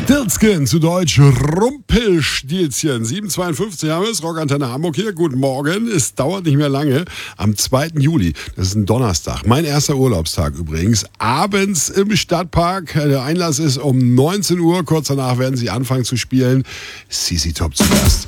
Stiltskin, zu Deutsch Rumpelstilzchen. 7:52 haben wir es, Rockantenne Hamburg hier. Guten Morgen, es dauert nicht mehr lange. Am 2. Juli, das ist ein Donnerstag, mein erster Urlaubstag übrigens, abends im Stadtpark. Der Einlass ist um 19 Uhr, kurz danach werden sie anfangen zu spielen. CC Top zuerst.